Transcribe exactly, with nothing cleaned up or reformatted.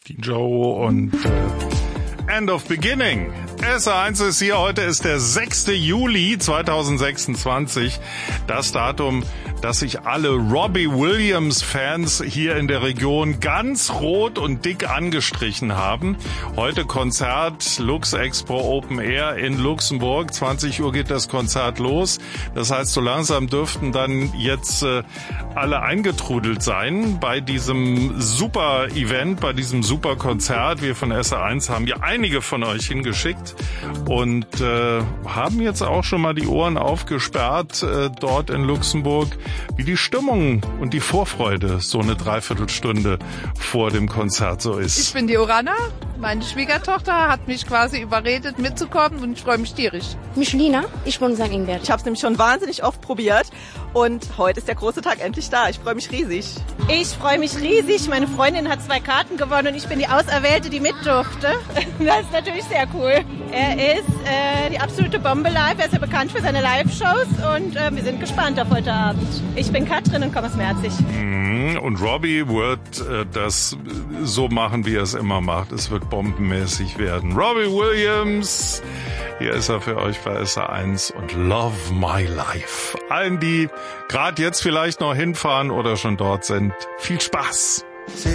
die Joe und äh, End of Beginning. S R eins ist hier, heute ist der sechster Juli zweitausendsechsundzwanzig, das Datum, dass sich alle Robbie Williams-Fans hier in der Region ganz rot und dick angestrichen haben. Heute Konzert, Lux Expo Open Air in Luxemburg, zwanzig Uhr geht das Konzert los. Das heißt, so langsam dürften dann jetzt äh, alle eingetrudelt sein bei diesem super Event, bei diesem super Konzert. Wir von S R eins haben ja einige von euch hingeschickt und äh, haben jetzt auch schon mal die Ohren aufgesperrt äh, dort in Luxemburg, wie die Stimmung und die Vorfreude so eine Dreiviertelstunde vor dem Konzert so ist. Ich bin die Orana, meine Schwiegertochter hat mich quasi überredet mitzukommen und ich freue mich tierisch. Michelina, ich wohne in Sankt Ingbert. Ich habe es nämlich schon wahnsinnig oft probiert und heute ist der große Tag endlich da. Ich freue mich riesig. Ich freue mich riesig. Meine Freundin hat zwei Karten gewonnen und ich bin die Auserwählte, die mit durfte. Das ist natürlich sehr cool. Er ist äh, die absolute Bombe live. Er ist ja bekannt für seine Live-Shows und äh, wir sind gespannt auf heute Abend. Ich bin Katrin und komme aus Merzig. Und Robbie wird äh, das so machen, wie er es immer macht. Es wird bombenmäßig werden. Robbie Williams, hier ist er für euch bei S R eins und Love My Life. Allen, die gerade jetzt vielleicht noch hinfahren oder schon dort sind, viel Spaß.